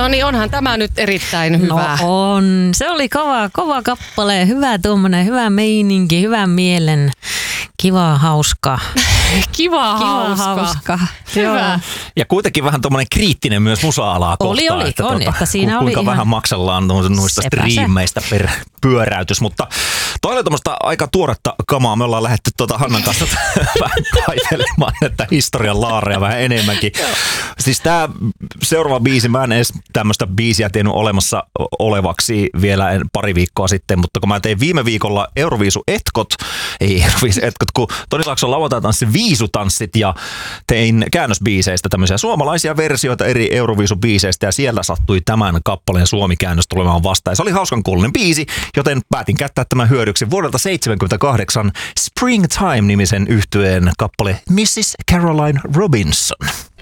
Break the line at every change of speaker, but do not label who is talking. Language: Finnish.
No niin, onhan tämä nyt erittäin hyvä.
No on. Se oli kova kappale. Hyvä tuommoinen, hyvä meininki, hyvän mielen. Kiva, hauska.
Kiva hauska.
Hyvä.
Ja kuitenkin vähän tommoinen kriittinen myös musa-alaa kohtaan.
Että siinä
kuinka
oli
vähän
ihan
maksellaan noista striimeistä per pyöräytys. Mutta toi oli tommoista aika tuoretta kamaa. Me ollaan lähdetty Hannan kanssa vähän kaitelemaan näitä historian laareja vähän enemmänkin. Siis tää seuraava biisi, mä en edes tämmöistä biisiä tiennyt olemassa olevaksi vielä pari viikkoa sitten, mutta kun mä tein viime viikolla Euroviisu-etkot, kun Toni Laakson lauantai-tanssin viisutanssit ja tein käännösbiiseistä tämmöisiä suomalaisia versioita eri Euroviisu-biiseistä ja siellä sattui tämän kappaleen suomi-käännös tulemaan vastaan. Ja se oli hauskan kuuloinen biisi, joten päätin käyttää tämän hyödyksi vuodelta 1978 Springtime-nimisen yhtyeen kappale Mrs. Caroline Robinson.